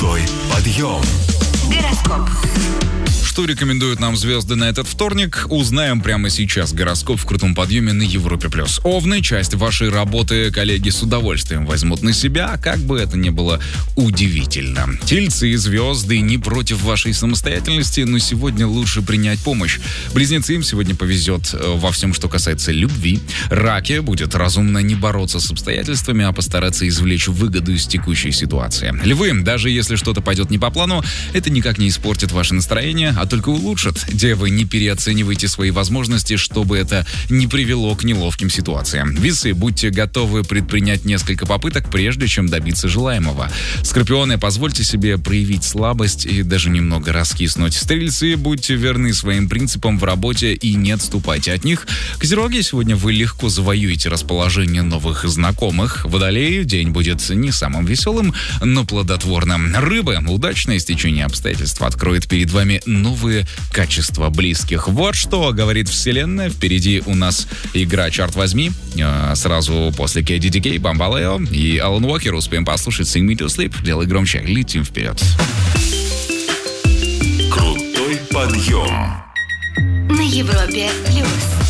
Крутой подъем. Гороскоп. Что рекомендуют нам звезды на этот вторник, узнаем прямо сейчас. Гороскоп в крутом подъеме на Европе+. Овны, часть вашей работы коллеги с удовольствием возьмут на себя, как бы это ни было удивительно. Тельцы, звезды не против вашей самостоятельности, но сегодня лучше принять помощь. Близнецы, им сегодня повезет во всем, что касается любви. Раки, будет разумно не бороться с обстоятельствами, а постараться извлечь выгоду из текущей ситуации. Львы, даже если что-то пойдет не по плану, это никак не испортит ваше настроение, а только улучшит. Девы, не переоценивайте свои возможности, чтобы это не привело к неловким ситуациям. Весы, будьте готовы предпринять несколько попыток, прежде чем добиться желаемого. Скорпионы, позвольте себе проявить слабость и даже немного раскиснуть. Стрельцы, будьте верны своим принципам в работе и не отступайте от них. Козероги, сегодня вы легко завоюете расположение новых знакомых. Водолеи, день будет не самым веселым, но плодотворным. Рыбы, удачное стечение обстоятельств откроет перед вами новые качества близких. Вот что говорит Вселенная. Впереди у нас игра «Черт возьми». Сразу после KDDK, Бамбалео и Алан Уокер успеем послушать «Sing Me to Sleep». Делай громче, летим вперед. Крутой подъем. На Европе+.